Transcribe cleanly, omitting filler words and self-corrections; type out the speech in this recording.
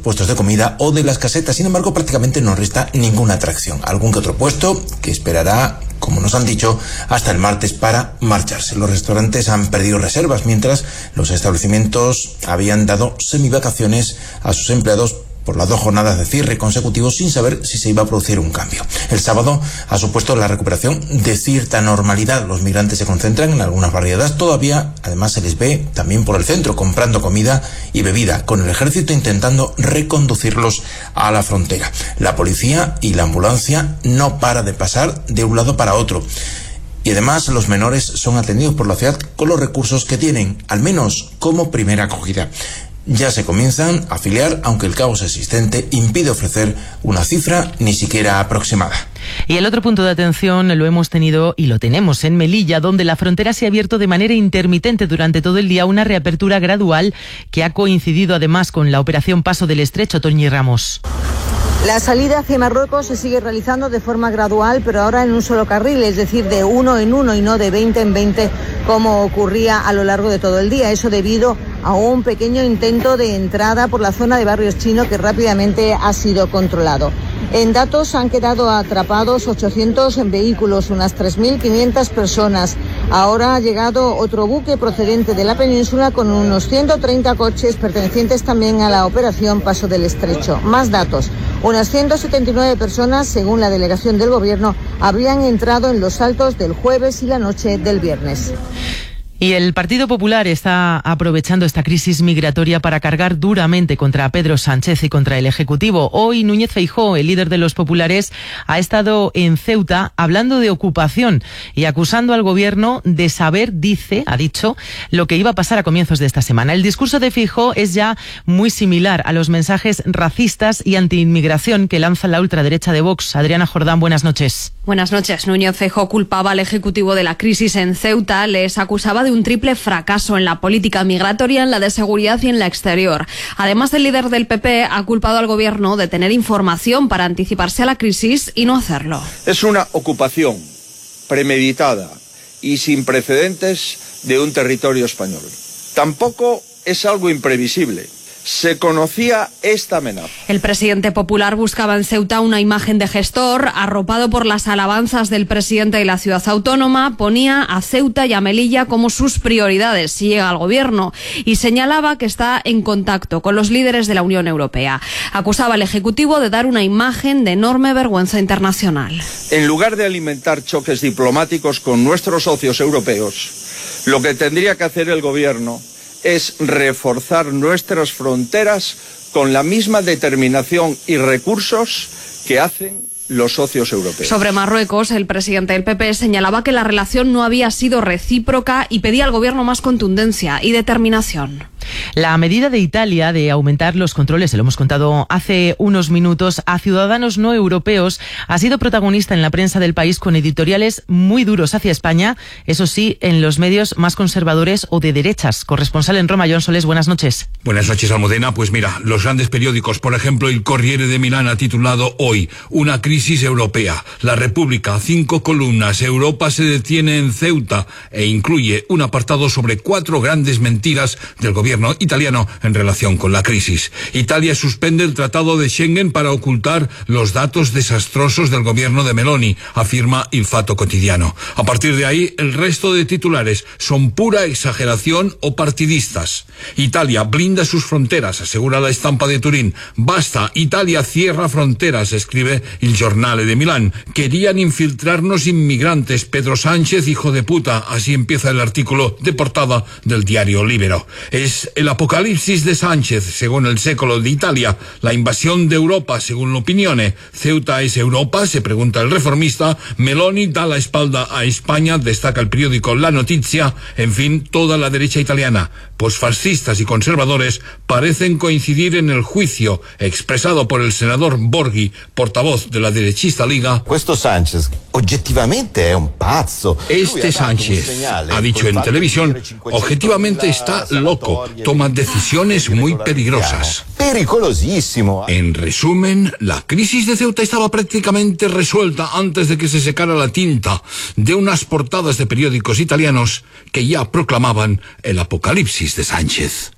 puestos de comida o de las casetas. Sin embargo, prácticamente no resta ninguna atracción. Algún que otro puesto que esperará, como nos han dicho, hasta el martes para marcharse. Los restaurantes han perdido reservas, mientras los establecimientos habían dado semivacaciones a sus empleados por las 2 jornadas de cierre consecutivos sin saber si se iba a producir un cambio. El sábado ha supuesto la recuperación de cierta normalidad. Los migrantes se concentran en algunas barriadas todavía. Además, se les ve también por el centro comprando comida y bebida, con el ejército intentando reconducirlos a la frontera. La policía y la ambulancia no para de pasar de un lado para otro. Y además, los menores son atendidos por la ciudad con los recursos que tienen, al menos como primera acogida. Ya se comienzan a afiliar, aunque el caos existente impide ofrecer una cifra ni siquiera aproximada. Y el otro punto de atención lo hemos tenido y lo tenemos en Melilla, donde la frontera se ha abierto de manera intermitente durante todo el día, una reapertura gradual que ha coincidido además con la operación Paso del Estrecho. Toñi Ramos. La salida hacia Marruecos se sigue realizando de forma gradual, pero ahora en un solo carril, es decir, de 1 en 1 y no de 20 en 20, como ocurría a lo largo de todo el día. Eso debido a un pequeño intento de entrada por la zona de Barrios Chino que rápidamente ha sido controlado. En datos han quedado atrapados 800 vehículos, unas 3.500 personas. Ahora ha llegado otro buque procedente de la península con unos 130 coches pertenecientes también a la operación Paso del Estrecho. Más datos. Unas 179 personas, según la delegación del Gobierno, habrían entrado en los saltos del jueves y la noche del viernes. Y el Partido Popular está aprovechando esta crisis migratoria para cargar duramente contra Pedro Sánchez y contra el Ejecutivo. Hoy Núñez Feijóo, el líder de los populares, ha estado en Ceuta hablando de ocupación y acusando al Gobierno de saber, ha dicho, lo que iba a pasar a comienzos de esta semana. El discurso de Feijóo es ya muy similar a los mensajes racistas y antiinmigración que lanza la ultraderecha de Vox. Adriana Jordán, buenas noches. Buenas noches. Núñez Feijóo culpaba al Ejecutivo de la crisis en Ceuta, les acusaba de un triple fracaso en la política migratoria, en la de seguridad y en la exterior. Además, el líder del PP ha culpado al Gobierno de tener información para anticiparse a la crisis y no hacerlo. Es una ocupación premeditada y sin precedentes de un territorio español. Tampoco es algo imprevisible. Se conocía esta amenaza. El presidente popular buscaba en Ceuta una imagen de gestor, arropado por las alabanzas del presidente de la ciudad autónoma, ponía a Ceuta y a Melilla como sus prioridades si llega al Gobierno y señalaba que está en contacto con los líderes de la Unión Europea. Acusaba al Ejecutivo de dar una imagen de enorme vergüenza internacional. En lugar de alimentar choques diplomáticos con nuestros socios europeos, lo que tendría que hacer el Gobierno es reforzar nuestras fronteras con la misma determinación y recursos que hacen los socios europeos. Sobre Marruecos, el presidente del PP señalaba que la relación no había sido recíproca y pedía al Gobierno más contundencia y determinación. La medida de Italia de aumentar los controles, se lo hemos contado hace unos minutos, a ciudadanos no europeos ha sido protagonista en la prensa del país con editoriales muy duros hacia España, eso sí, en los medios más conservadores o de derechas. Corresponsal en Roma, John Solés, buenas noches. Buenas noches, Almudena. Pues mira, los grandes periódicos, por ejemplo, el Corriere de Milán ha titulado hoy una crisis europea. La República, 5 columnas, Europa se detiene en Ceuta e incluye un apartado sobre 4 grandes mentiras del gobierno italiano en relación con la crisis. Italia suspende el Tratado de Schengen para ocultar los datos desastrosos del gobierno de Meloni, afirma Il Fatto Quotidiano. A partir de ahí, el resto de titulares son pura exageración o partidistas. Italia blinda sus fronteras, asegura la Estampa de Turín. Basta, Italia cierra fronteras, escribe Il Giornale de Milán. Querían infiltrarnos inmigrantes. Pedro Sánchez, hijo de puta. Así empieza el artículo de portada del diario Libero. Es el apocalipsis de Sánchez, según el Século de Italia, la invasión de Europa, según l'Opinione. Ceuta es Europa, se pregunta el Reformista. Meloni da la espalda a España, destaca el periódico La Notizia. En fin, toda la derecha italiana, posfascistas y conservadores, parecen coincidir en el juicio expresado por el senador Borghi, portavoz de la derechista Liga. Este Sánchez, ha dicho en televisión, objetivamente está loco, toma decisiones muy peligrosas. En resumen, la crisis de Ceuta estaba prácticamente resuelta antes de que se secara la tinta de unas portadas de periódicos italianos que ya proclamaban el apocalipsis de Sánchez.